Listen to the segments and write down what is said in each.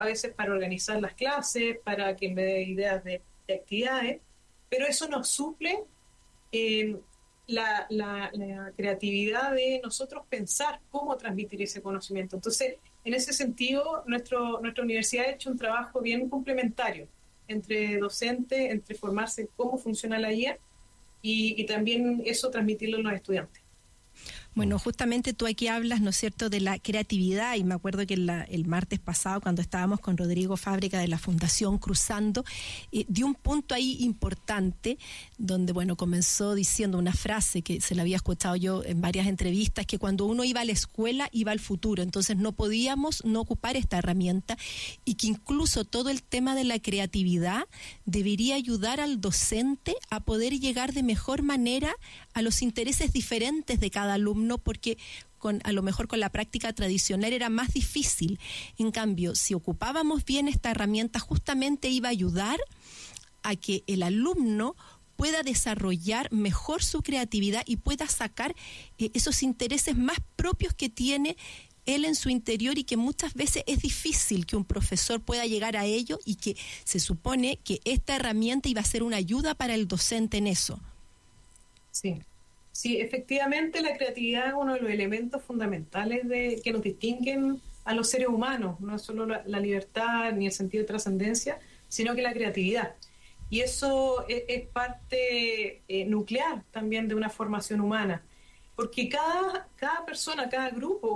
a veces para organizar las clases, para que me dé ideas de actividades, pero eso nos suple eh, la creatividad de nosotros pensar cómo transmitir ese conocimiento. Entonces, en ese sentido, nuestra universidad ha hecho un trabajo bien complementario entre docentes, entre formarse en cómo funciona la IA y también eso transmitirlo a los estudiantes. Bueno, justamente tú aquí hablas, ¿no es cierto?, de la creatividad, y me acuerdo que el martes pasado, cuando estábamos con Rodrigo Fábrica de la Fundación Cruzando, dio un punto ahí importante, donde, bueno, comenzó diciendo una frase que se la había escuchado yo en varias entrevistas, que cuando uno iba a la escuela, iba al futuro, entonces no podíamos no ocupar esta herramienta, y que incluso todo el tema de la creatividad debería ayudar al docente a poder llegar de mejor manera a los intereses diferentes de cada alumno, porque a lo mejor con la práctica tradicional era más difícil. En cambio, si ocupábamos bien esta herramienta, justamente iba a ayudar a que el alumno pueda desarrollar mejor su creatividad y pueda sacar esos intereses más propios que tiene él en su interior, y que muchas veces es difícil que un profesor pueda llegar a ello, y que se supone que esta herramienta iba a ser una ayuda para el docente en eso. Sí. Sí, efectivamente la creatividad es uno de los elementos fundamentales que nos distinguen a los seres humanos, no solo la libertad ni el sentido de trascendencia, sino que la creatividad. Y eso es parte nuclear también de una formación humana, porque cada persona, cada grupo,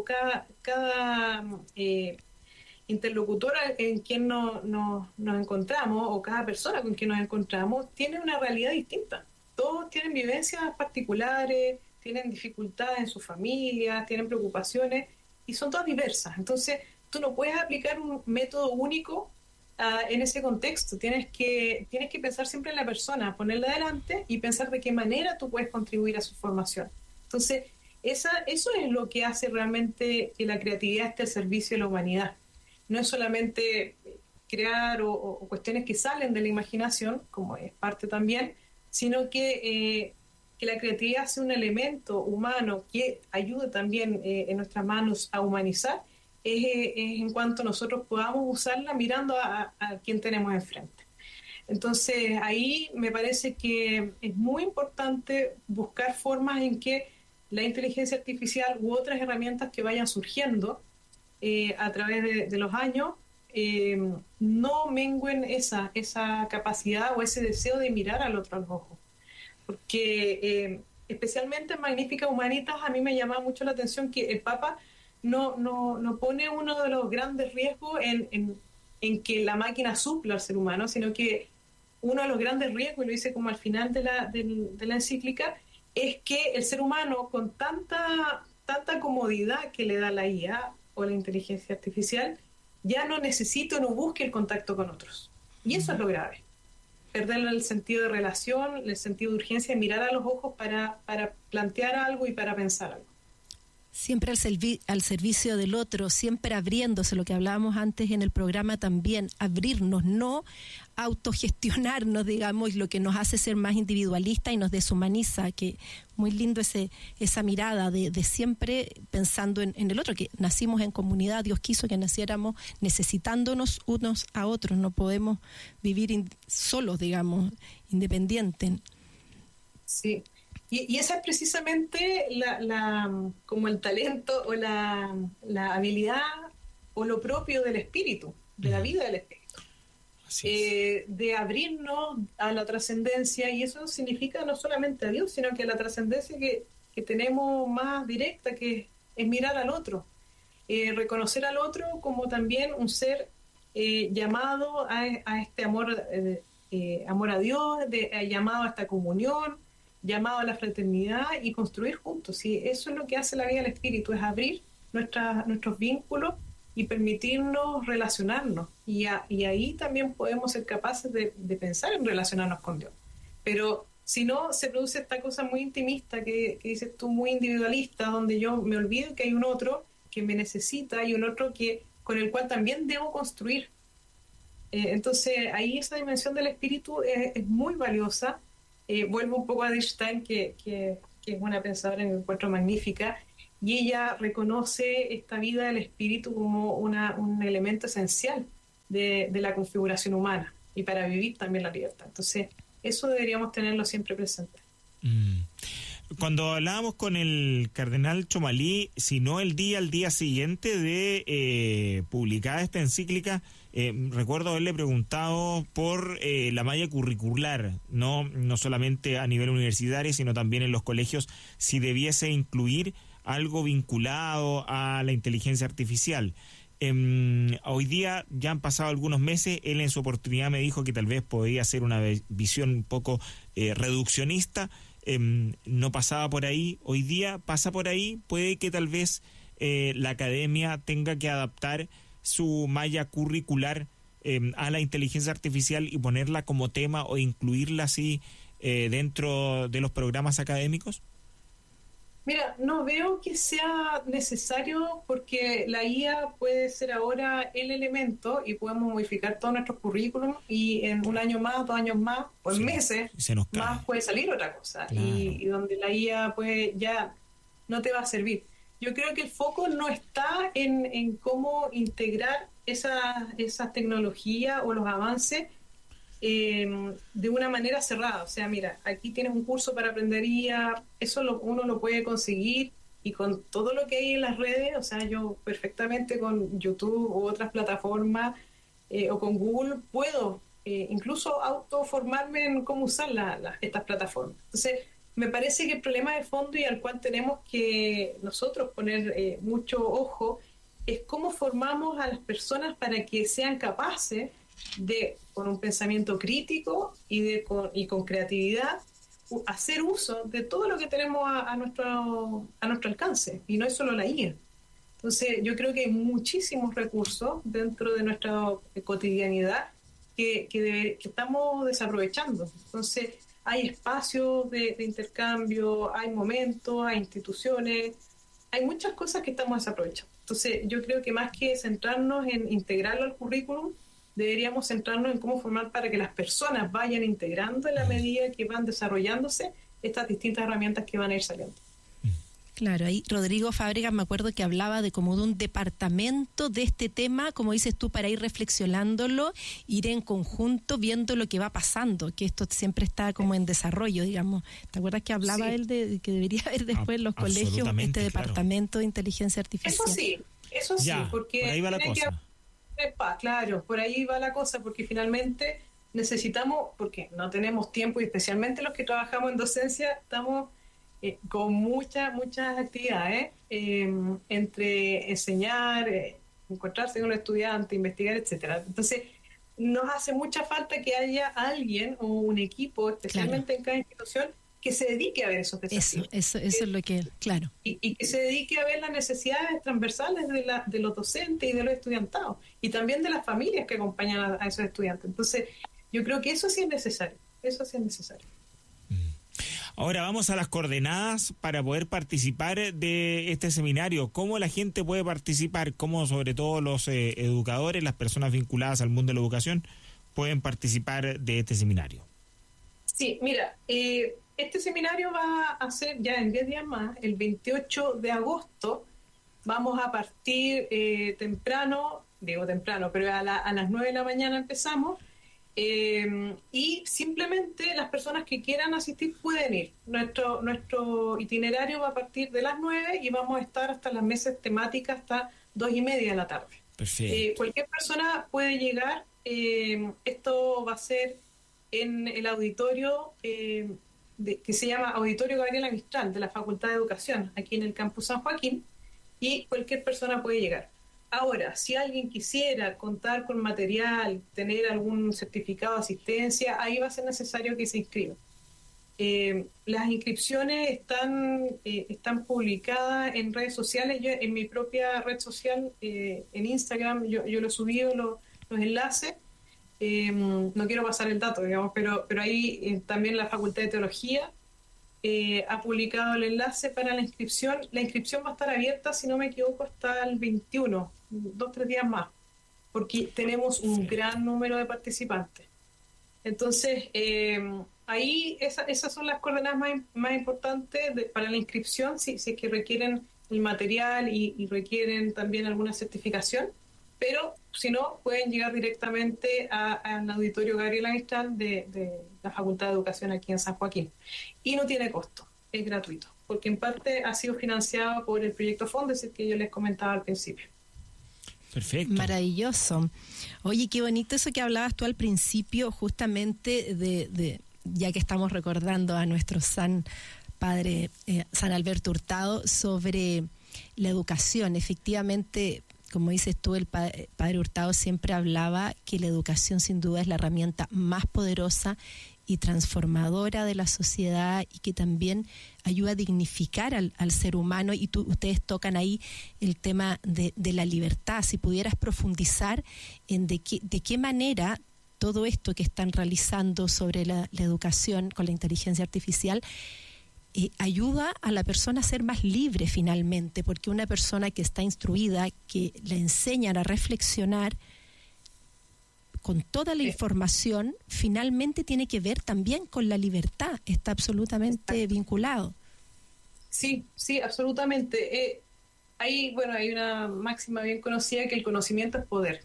cada interlocutora en quien nos encontramos, o cada persona con quien nos encontramos, tiene una realidad distinta. Todos tienen vivencias particulares, tienen dificultades en sus familias, tienen preocupaciones, y son todas diversas. Entonces, tú no puedes aplicar un método único en ese contexto. Tienes que pensar siempre en la persona, ponerla adelante y pensar de qué manera tú puedes contribuir a su formación. Entonces, eso es lo que hace realmente que la creatividad esté al servicio de la humanidad. No es solamente crear o cuestiones que salen de la imaginación, como es parte también, sino que la creatividad sea un elemento humano que ayude también en nuestras manos a humanizar, es en cuanto nosotros podamos usarla mirando a quien tenemos enfrente. Entonces, ahí me parece que es muy importante buscar formas en que la inteligencia artificial u otras herramientas que vayan surgiendo a través de los años eh, no mengüen esa capacidad o ese deseo de mirar al otro a los ojos. Porque especialmente en Magníficas Humanitas a mí me llama mucho la atención que el Papa no pone uno de los grandes riesgos en que la máquina supla al ser humano, sino que uno de los grandes riesgos, y lo dice como al final de la encíclica, es que el ser humano, con tanta comodidad que le da la IA o la inteligencia artificial, ya no necesita o no busque el contacto con otros. Y eso es lo grave. Perder el sentido de relación, el sentido de urgencia, mirar a los ojos para plantear algo y para pensar algo. Siempre al servicio del otro, siempre abriéndose, lo que hablábamos antes en el programa también, abrirnos, no autogestionarnos, digamos, lo que nos hace ser más individualistas y nos deshumaniza, que muy lindo esa mirada de siempre pensando en el otro, que nacimos en comunidad, Dios quiso que naciéramos necesitándonos unos a otros, no podemos vivir solos, digamos, independientes. Sí. Y esa es precisamente como el talento o la habilidad o lo propio del espíritu, de la vida del espíritu. De abrirnos a la trascendencia, y eso significa no solamente a Dios, sino que a la trascendencia que tenemos más directa, que es mirar al otro, reconocer al otro como también un ser llamado a este amor a Dios, llamado a esta comunión, llamado a la fraternidad y construir juntos. Y eso es lo que hace la vida del espíritu, es abrir nuestros vínculos y permitirnos relacionarnos. Y ahí también podemos ser capaces de pensar en relacionarnos con Dios. Pero si no, se produce esta cosa muy intimista que dices tú, muy individualista, donde yo me olvido que hay un otro que me necesita y un otro con el cual también debo construir. Entonces, ahí esa dimensión del espíritu es muy valiosa. Vuelvo un poco a Einstein, que es una pensadora que encuentro magnífica, y ella reconoce esta vida del espíritu como un elemento esencial de la configuración humana y para vivir también la libertad. Entonces, eso deberíamos tenerlo siempre presente. Cuando hablábamos con el cardenal Chomalí, si no el día al día siguiente de publicada esta encíclica, recuerdo haberle preguntado por la malla curricular, no solamente a nivel universitario, sino también en los colegios, si debiese incluir algo vinculado a la inteligencia artificial. Hoy día ya han pasado algunos meses, él en su oportunidad me dijo que tal vez podía ser una visión un poco reduccionista, no pasaba por ahí, hoy día pasa por ahí, puede que tal vez la academia tenga que adaptar su malla curricular a la inteligencia artificial y ponerla como tema o incluirla así dentro de los programas académicos. Mira, no veo que sea necesario porque la IA puede ser ahora el elemento y podemos modificar todos nuestros currículum y en un año más, 2 años más, o en meses más puede salir otra cosa. Claro. Y donde la IA pues ya no te va a servir. Yo creo que el foco no está en cómo integrar esas tecnologías o los avances de una manera cerrada. O sea, mira, aquí tienes un curso para aprender IA, eso uno lo puede conseguir y con todo lo que hay en las redes, o sea, yo perfectamente con YouTube u otras plataformas o con Google puedo incluso autoformarme en cómo usar estas plataformas. Entonces, me parece que el problema de fondo y al cual tenemos que nosotros poner mucho ojo es cómo formamos a las personas para que sean capaces de, con un pensamiento crítico y con creatividad, hacer uso de todo lo que tenemos a nuestro alcance, y no es solo la IA. Entonces, yo creo que hay muchísimos recursos dentro de nuestra cotidianidad que estamos desaprovechando. Entonces, hay espacios de intercambio, hay momentos, hay instituciones, hay muchas cosas que estamos desaprovechando. Entonces, yo creo que más que centrarnos en integrarlo al currículum, deberíamos centrarnos en cómo formar para que las personas vayan integrando en la medida que van desarrollándose estas distintas herramientas que van a ir saliendo. Claro, ahí Rodrigo Fábregas me acuerdo que hablaba de como de un departamento de este tema, como dices tú, para ir reflexionándolo, ir en conjunto viendo lo que va pasando, que esto siempre está como en desarrollo, digamos. ¿Te acuerdas que hablaba él de que debería haber después en los colegios este departamento de inteligencia artificial? Eso sí, ya, porque por ahí va la cosa. Claro, por ahí va la cosa, porque finalmente necesitamos, porque no tenemos tiempo, y especialmente los que trabajamos en docencia, estamos con muchas actividades, entre enseñar, encontrarse con los estudiantes, investigar, etcétera. Entonces, nos hace mucha falta que haya alguien o un equipo, especialmente en cada institución, que se dedique a ver esos desafíos. Eso es lo que, claro. Y que se dedique a ver las necesidades transversales de los docentes y de los estudiantados, y también de las familias que acompañan a esos estudiantes. Entonces, yo creo que eso sí es necesario, Ahora vamos a las coordenadas para poder participar de este seminario. ¿Cómo la gente puede participar? ¿Cómo sobre todo los educadores, las personas vinculadas al mundo de la educación, pueden participar de este seminario? Sí, mira, este seminario va a ser ya en 10 días más, el 28 de agosto. Vamos a partir temprano, pero a las 9 de la mañana empezamos. Y simplemente las personas que quieran asistir pueden ir. Nuestro itinerario va a partir de las 9 y vamos a estar hasta las mesas temáticas hasta 2:30 de la tarde. Perfecto. Cualquier persona puede llegar. Esto va a ser en el auditorio que se llama Auditorio Gabriela Mistral de la Facultad de Educación, aquí en el Campus San Joaquín, y cualquier persona puede llegar. Ahora, si alguien quisiera contar con material, tener algún certificado de asistencia, ahí va a ser necesario que se inscriba. Las inscripciones están publicadas en redes sociales. Yo en mi propia red social, en Instagram, yo lo he subido los enlaces. No quiero pasar el dato, digamos, pero ahí también la Facultad de Teología ha publicado el enlace para la inscripción. La inscripción va a estar abierta, si no me equivoco, hasta el 21, 2-3 días más, porque tenemos un gran número de participantes. Entonces, ahí esas son las coordenadas más importantes para la inscripción, si es que requieren el material y requieren también alguna certificación, pero si no, pueden llegar directamente al auditorio Gabriela Mistral de la Facultad de Educación aquí en San Joaquín. Y no tiene costo, es gratuito, porque en parte ha sido financiado por el proyecto Fondesit que yo les comentaba al principio. Perfecto. Maravilloso. Oye, qué bonito eso que hablabas tú al principio, justamente de ya que estamos recordando a nuestro San Padre, San Alberto Hurtado, sobre la educación. Efectivamente, como dices tú, el Padre Hurtado siempre hablaba que la educación sin duda es la herramienta más poderosa y transformadora de la sociedad, y que también ayuda a dignificar al ser humano. Y ustedes tocan ahí el tema de la libertad. Si pudieras profundizar en de qué manera todo esto que están realizando sobre la educación con la inteligencia artificial ayuda a la persona a ser más libre finalmente, porque una persona que está instruida, que le enseñan a reflexionar con toda la información, finalmente tiene que ver también con la libertad, está absolutamente vinculado. Sí, absolutamente. Hay una máxima bien conocida, que el conocimiento es poder.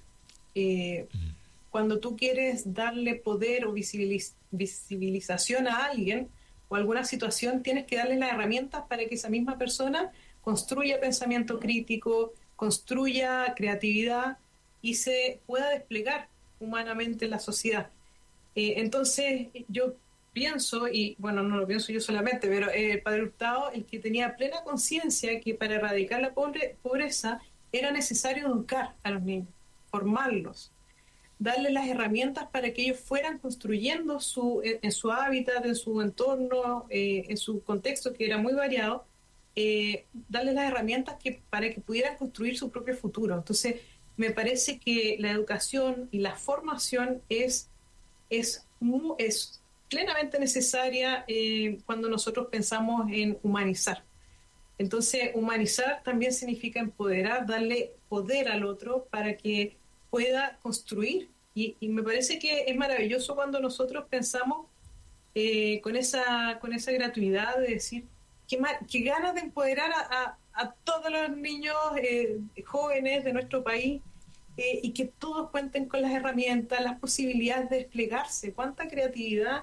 Cuando tú quieres darle poder o visibilización a alguien o alguna situación, tienes que darle las herramientas para que esa misma persona construya pensamiento crítico, construya creatividad y se pueda desplegar humanamente en la sociedad. Entonces yo pienso, y bueno, no lo pienso yo solamente, pero el Padre Hurtado, el que tenía plena conciencia que para erradicar la pobreza era necesario educar a los niños, formarlos, darles las herramientas para que ellos fueran construyendo en su hábitat, en su entorno, en su contexto, que era muy variado, darles las herramientas para que pudieran construir su propio futuro. Entonces, me parece que la educación y la formación es plenamente necesaria cuando nosotros pensamos en humanizar. Entonces, humanizar también significa empoderar, darle poder al otro para que pueda construir. Y me parece que es maravilloso cuando nosotros pensamos con esa gratuidad de decir qué ganas de empoderar a todos los niños jóvenes de nuestro país, y que todos cuenten con las herramientas, las posibilidades de desplegarse. Cuánta creatividad,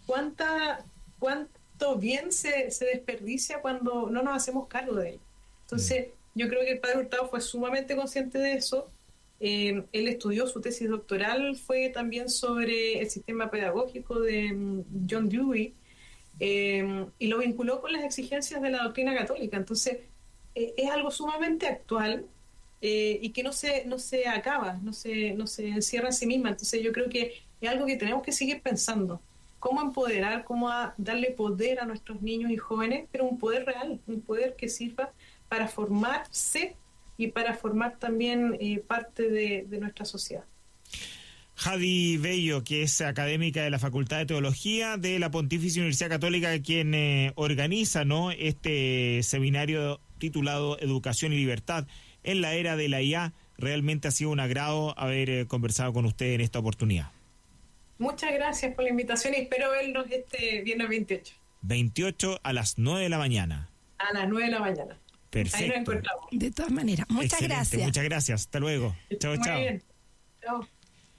cuánto bien se desperdicia cuando no nos hacemos cargo de ello. Entonces, yo creo que el Padre Hurtado fue sumamente consciente de eso. Él estudió, su tesis doctoral fue también sobre el sistema pedagógico de John Dewey, y lo vinculó con las exigencias de la doctrina católica. Entonces, es algo sumamente actual, y que no se acaba, no se encierra en sí misma. Entonces yo creo que es algo que tenemos que seguir pensando, cómo empoderar, cómo darle poder a nuestros niños y jóvenes, pero un poder real, un poder que sirva para formarse y para formar también parte de nuestra sociedad. Jadi Bello, que es académica de la Facultad de Teología de la Pontificia Universidad Católica, quien organiza, ¿no?, este seminario titulado Educación y Libertad en la era de la IA. Realmente ha sido un agrado haber conversado con usted en esta oportunidad. Muchas gracias por la invitación y espero verlos este viernes 28. 28 a las 9 de la mañana. A las 9 de la mañana. Perfecto. Ahí nos encontramos. De todas maneras, muchas gracias. Muchas gracias. Hasta luego. Chao, chao. Muy bien. Chao.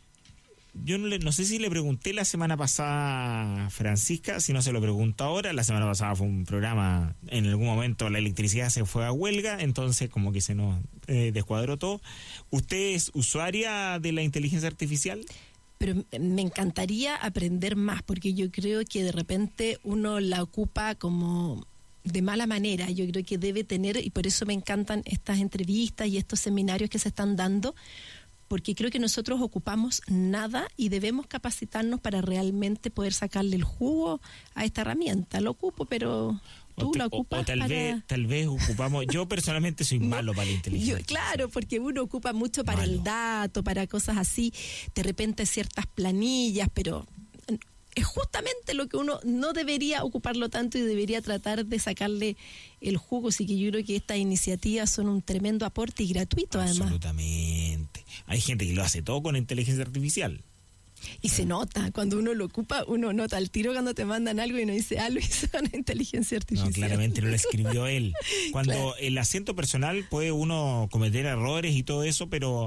Yo no sé si le pregunté la semana pasada, Francisca, si no se lo pregunto ahora. La semana pasada fue un programa, en algún momento la electricidad se fue a huelga, entonces como que se nos descuadró todo. ¿Usted es usuaria de la inteligencia artificial? Pero me encantaría aprender más, porque yo creo que de repente uno la ocupa como de mala manera. Yo creo que debe tener, y por eso me encantan estas entrevistas y estos seminarios que se están dando, porque creo que nosotros ocupamos nada y debemos capacitarnos para realmente poder sacarle el jugo a esta herramienta. Lo ocupo, pero tú la ocupas tal vez ocupamos. Yo personalmente soy malo para la inteligencia. Claro, porque uno ocupa mucho para el dato, para cosas así, de repente ciertas planillas, pero es justamente lo que uno no debería ocuparlo tanto y debería tratar de sacarle el jugo. Así que yo creo que estas iniciativas son un tremendo aporte y gratuito, además. Absolutamente. Hay gente que lo hace todo con inteligencia artificial. Y se nota, cuando uno lo ocupa, uno nota al tiro cuando te mandan algo y uno dice, lo hizo con inteligencia artificial. No, claramente no lo escribió él. Cuando el acento personal puede uno cometer errores y todo eso, pero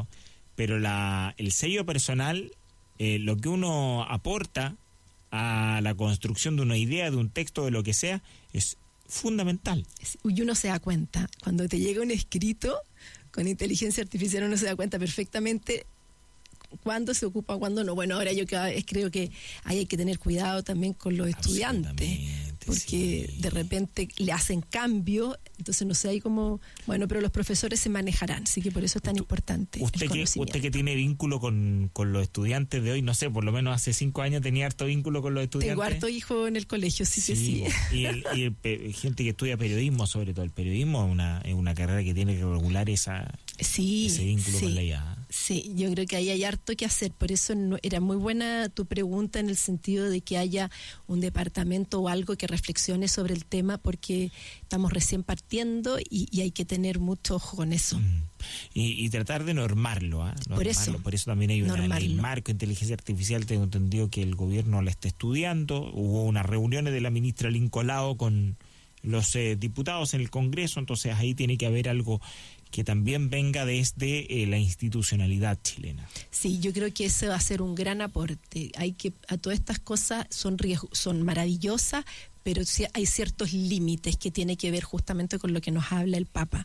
pero el sello personal, lo que uno aporta a la construcción de una idea, de un texto, de lo que sea, es fundamental. Y uno se da cuenta, cuando te llega un escrito con inteligencia artificial, uno se da cuenta perfectamente cuándo se ocupa, cuándo no. Bueno, ahora yo creo que hay que tener cuidado también con los estudiantes, porque sí, de repente le hacen cambio, entonces no sé, hay como, bueno, pero los profesores se manejarán, así que por eso es tan importante. Usted que tiene vínculo con los estudiantes de hoy, no sé, por lo menos hace 5 años tenía harto vínculo con los estudiantes. Tengo harto hijo en el colegio, sí. Y gente que estudia periodismo, sobre todo el periodismo, es una carrera que tiene que regular ese vínculo con la IA. Sí, yo creo que ahí hay harto que hacer, por eso era muy buena tu pregunta en el sentido de que haya un departamento o algo que reflexione sobre el tema, porque estamos recién partiendo y hay que tener mucho ojo con eso. Y tratar de normarlo, por eso también hay una ley marco de inteligencia artificial. Tengo entendido que el gobierno la está estudiando. Hubo unas reuniones de la ministra Lincolao con los diputados en el Congreso, entonces ahí tiene que haber algo que también venga desde la institucionalidad chilena. Sí, yo creo que ese va a ser un gran aporte. A todas estas cosas son maravillosas, pero sí hay ciertos límites que tiene que ver justamente con lo que nos habla el Papa.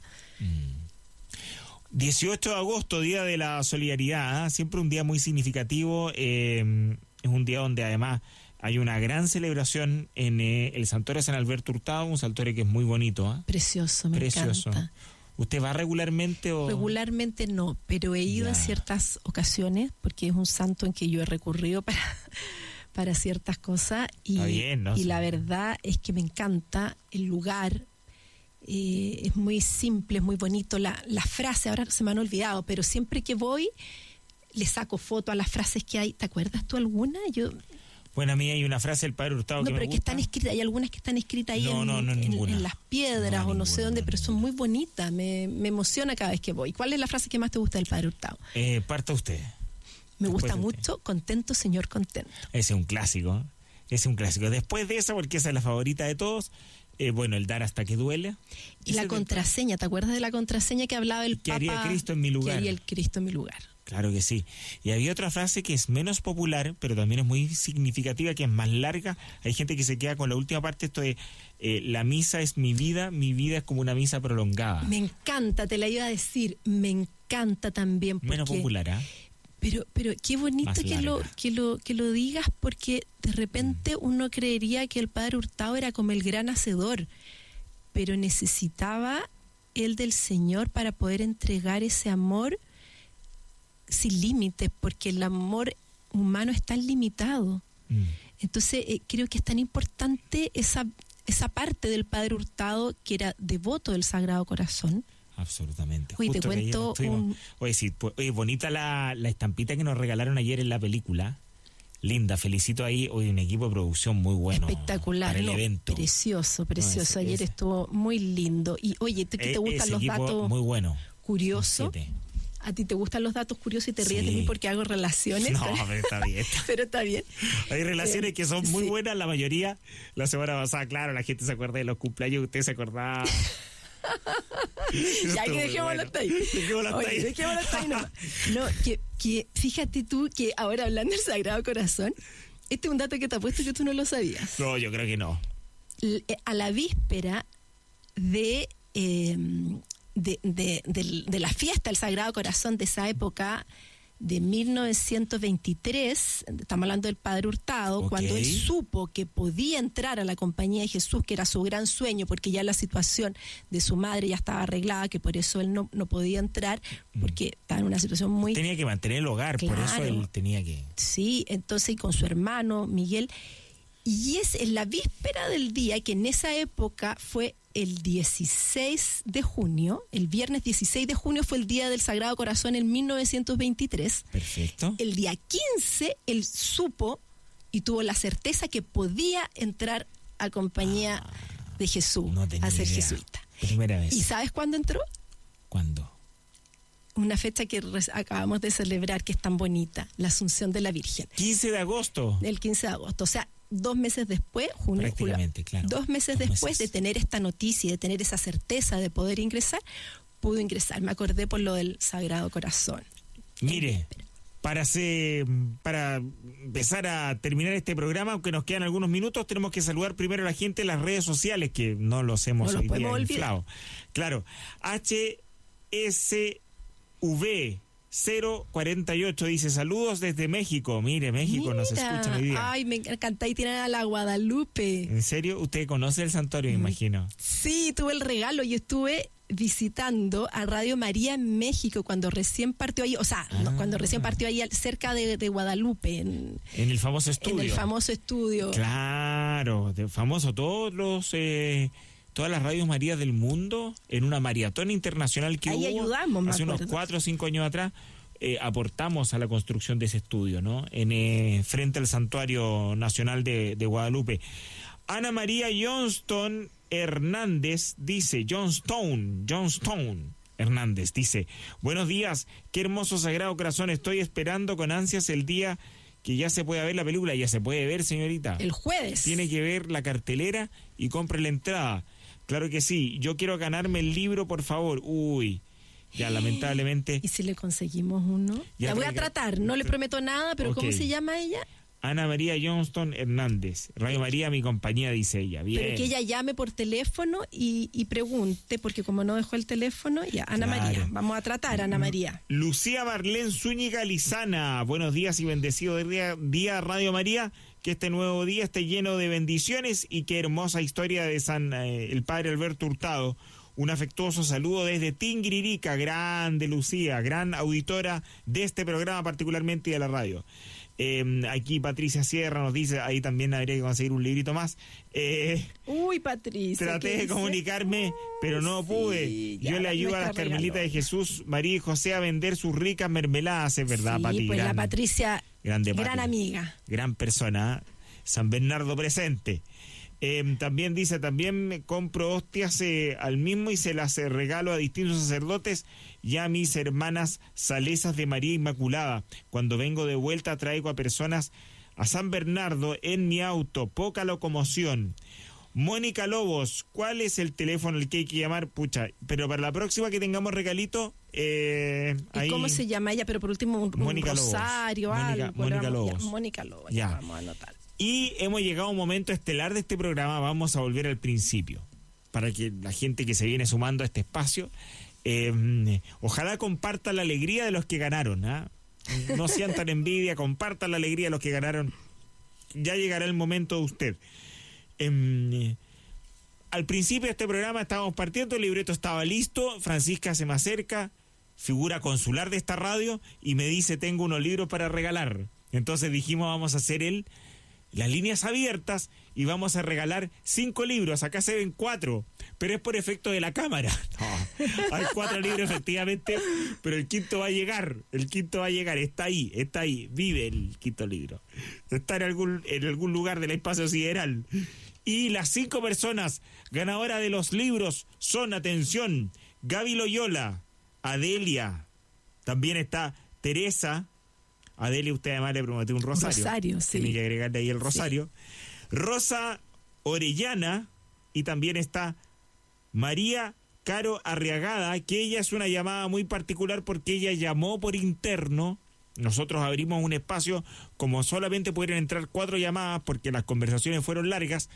18 de agosto, Día de la Solidaridad, siempre un día muy significativo, es un día donde además hay una gran celebración en el Santuario de San Alberto Hurtado, un santuario que es muy bonito. Precioso, me encanta. ¿Usted va regularmente o...? Regularmente no, pero he ido en ciertas ocasiones, porque es un santo en que yo he recurrido para ciertas cosas, y, y la verdad es que me encanta el lugar. Es muy simple, es muy bonito. La frase, ahora se me han olvidado, pero siempre que voy le saco foto a las frases que hay. ¿Te acuerdas tú alguna? Bueno, a mí hay una frase del Padre Hurtado que me gusta. No, pero que están escritas, hay algunas que están escritas ahí en las piedras, no sé dónde, pero son muy bonitas, me emociona cada vez que voy. ¿Cuál es la frase que más te gusta del Padre Hurtado? Parta usted. Me gusta mucho, contento, Señor, contento. Ese es un clásico, Después de esa, porque esa es la favorita de todos, el dar hasta que duele. Y la contraseña, ¿te acuerdas de la contraseña que hablaba el Papa? ¿Qué haría Cristo en mi lugar? ¿Qué haría el Cristo en mi lugar? Claro que sí. Y había otra frase que es menos popular, pero también es muy significativa, que es más larga. Hay gente que se queda con la última parte, esto de la misa es mi vida es como una misa prolongada. Me encanta, te la iba a decir, me encanta también. Menos popular, Pero qué bonito que lo digas, porque de repente uno creería que el Padre Hurtado era como el gran hacedor, pero necesitaba el del Señor para poder entregar ese amor sin límites, porque el amor humano es tan limitado. Entonces creo que es tan importante esa parte del Padre Hurtado, que era devoto del Sagrado Corazón. Absolutamente. Oye, te cuento bonita la estampita que nos regalaron ayer en la película. Linda, felicito ahí. Hoy un equipo de producción muy bueno. Espectacular. Para el evento. Precioso. Ayer estuvo muy lindo. Y oye, ¿qué te gustan los datos muy bueno, curiosos? ¿A ti te gustan los datos curiosos y te ríes de mí porque hago relaciones? No, pero está bien. Pero está bien. Hay relaciones que son muy buenas, la mayoría. La semana pasada, claro, la gente se acuerda de los cumpleaños, usted se acordaba. Ya que dejémoslo hasta ahí. Dejémoslo hasta ahí nomás. No, que fíjate tú que ahora hablando del Sagrado Corazón, este es un dato que te apuesto que tú no lo sabías. No, yo creo que no. A la víspera de la fiesta del Sagrado Corazón de esa época, de 1923, estamos hablando del Padre Hurtado, cuando él supo que podía entrar a la Compañía de Jesús, que era su gran sueño, porque ya la situación de su madre ya estaba arreglada, que por eso él no podía entrar, porque estaba en una situación muy... Tenía que mantener el hogar, claro, por eso él tenía que... Sí, entonces, y con su hermano Miguel, y es en la víspera del día, que en esa época fue el 16 de junio, el viernes 16 de junio fue el Día del Sagrado Corazón en 1923. Perfecto. El día 15 él supo y tuvo la certeza que podía entrar a Compañía de Jesús, a ser jesuita. Primera vez. ¿Y sabes cuándo entró? ¿Cuándo? Una fecha que acabamos de celebrar, que es tan bonita, la Asunción de la Virgen. 15 de agosto. El 15 de agosto, o sea, 2 meses después, junio, julio, claro. 2 meses después de tener esta noticia y de tener esa certeza de poder ingresar, pudo ingresar. Me acordé por lo del Sagrado Corazón. Mire, para empezar a terminar este programa, aunque nos quedan algunos minutos, tenemos que saludar primero a la gente en las redes sociales, que no los hemos hoy día inflado. Claro, HSV 048 dice: saludos desde México. Mire, México nos escuchan hoy día. Ay, me encanta, y tienen a la Guadalupe. ¿En serio? ¿Usted conoce el santuario, me imagino? Sí, tuve el regalo. Yo estuve visitando a Radio María en México cuando recién partió ahí, cuando recién partió ahí cerca de Guadalupe. En el famoso estudio. En el famoso estudio. Claro, famoso. Todas las radios María del mundo, en una maratón internacional que ahí hubo ayudamos, hace unos 4 o 5 años atrás, aportamos a la construcción de ese estudio, ¿no? Frente al Santuario Nacional de Guadalupe. Ana María Johnston Hernández dice, Johnstone Hernández dice: buenos días, qué hermoso Sagrado Corazón, estoy esperando con ansias el día que ya se pueda ver la película. Ya se puede ver, señorita. El jueves. Tiene que ver la cartelera y compre la entrada. Claro que sí. Yo quiero ganarme el libro, por favor. Uy, ya lamentablemente. ¿Y si le conseguimos uno? La voy a tratar, no le prometo nada, pero okay. ¿Cómo se llama ella? Ana María Johnston Hernández. Radio María, mi compañía, dice ella. Bien. Pero que ella llame por teléfono y pregunte, porque como no dejó el teléfono, ya, Ana María. Vamos a tratar, Ana María. Lucía Marlén Zúñiga Lizana. Buenos días y bendecido día Radio María. Que este nuevo día esté lleno de bendiciones y qué hermosa historia de el padre Alberto Hurtado. Un afectuoso saludo desde Tinguiririca. Grande Lucía, gran auditora de este programa particularmente y de la radio. Aquí Patricia Sierra nos dice, ahí también habría que conseguir un librito más. Uy, Patricia. Traté de comunicarme, pero no pude. Yo le ayudo a las Carmelitas de Jesús, María y José, a vender sus ricas mermeladas, es verdad, sí, Pati. Pues la Patricia, gran amiga. Gran persona, San Bernardo presente. También dice, también me compro hostias al mismo y se las regalo a distintos sacerdotes y a mis hermanas salesas de María Inmaculada. Cuando vengo de vuelta traigo a personas a San Bernardo en mi auto, poca locomoción. Mónica Lobos, ¿cuál es el teléfono al que hay que llamar? Pucha, pero para la próxima que tengamos regalito... ¿Y cómo se llama ella? Pero por último un rosario, algo. Mónica Lobos. Mónica Lobos, ya vamos a anotar. Y hemos llegado a un momento estelar de este programa. Vamos a volver al principio, para que la gente que se viene sumando a este espacio, ojalá compartan la alegría de los que ganaron, ¿eh? No sientan envidia, compartan la alegría de los que ganaron. Ya llegará el momento de usted. Al principio de este programa estábamos partiendo, el libreto estaba listo, Francisca se me acerca, figura consular de esta radio, y me dice, tengo unos libros para regalar. Entonces dijimos, vamos a hacer las líneas abiertas y vamos a regalar 5 libros. Acá se ven 4, pero es por efecto de la cámara. No, hay 4 libros efectivamente, pero el quinto va a llegar. Está ahí, vive el quinto libro. Está en algún lugar del espacio sideral. Y las 5 personas ganadoras de los libros son, atención, Gaby Loyola, Adelia, también está Teresa. Adelia, usted además le prometió un rosario. Rosario, sí. Tiene que agregarle ahí el rosario. Sí. Rosa Orellana, y también está María Caro Arriagada, que ella es una llamada muy particular porque ella llamó por interno. Nosotros abrimos un espacio, como solamente pudieron entrar 4 llamadas porque las conversaciones fueron largas,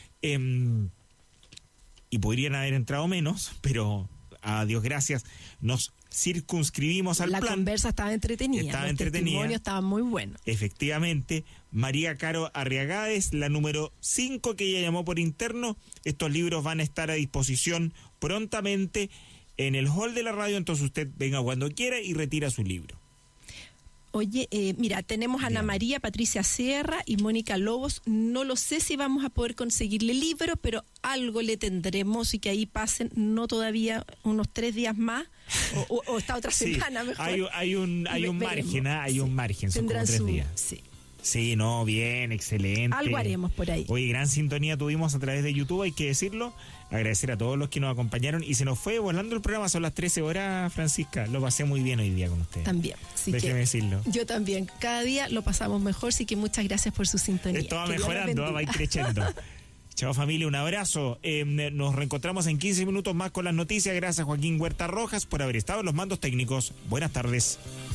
y podrían haber entrado menos, pero a Dios gracias nos circunscribimos al plan. La conversa estaba entretenida. Los testimonios estaban muy buenos. Efectivamente, María Caro Arriagada es la número 5 que ella llamó por interno. Estos libros van a estar a disposición prontamente en el hall de la radio, entonces usted venga cuando quiera y retira su libro. Oye, mira, tenemos a Ana María, Patricia Sierra y Mónica Lobos. No lo sé si vamos a poder conseguirle libro, pero algo le tendremos, y que ahí pasen, no todavía, unos 3 días más, o esta otra semana mejor. Hay un margen, hay un margen, son como 3 días. Sí. Sí, no, bien, excelente. Algo haremos por ahí. Oye, gran sintonía tuvimos a través de YouTube, hay que decirlo. Agradecer a todos los que nos acompañaron. Y se nos fue volando el programa, son las 13 horas, Francisca. Lo pasé muy bien hoy día con ustedes. También. Déjeme decirlo. Yo también. Cada día lo pasamos mejor, así que muchas gracias por su sintonía. Esto va mejorando, va a ir creciendo. Chao familia, un abrazo. Nos reencontramos en 15 minutos más con las noticias. Gracias Joaquín Huerta Rojas por haber estado en los mandos técnicos. Buenas tardes.